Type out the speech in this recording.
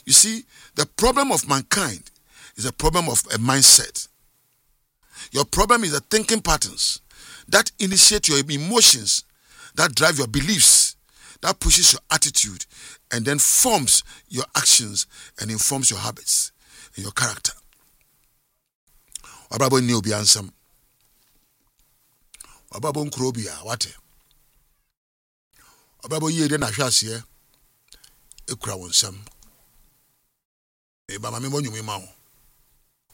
You see, the problem of mankind is a problem of a mindset. Your problem is the thinking patterns that initiate your emotions, that drive your beliefs, that pushes your attitude, and then forms your actions and informs your habits and your character. Wababo ni obi ansam. Wababo nkrobia wate. Wababo yie de na hwase ekura wonsam. Eba ma me mo nyumi ma wo.